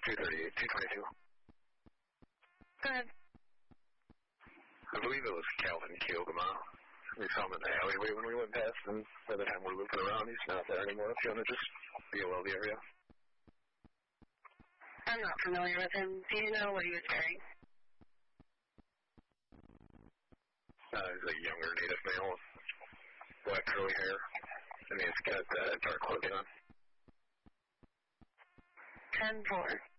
222. Go ahead. I believe it was Calvin Kiogama. We saw him in the alleyway when we went past, and by the time we're looping around, he's not there anymore. If you want to just BOL the area. I'm not familiar with him. Do you know what he was wearing? He's a younger native male with black curly hair, and he's got dark clothing on. 10-4.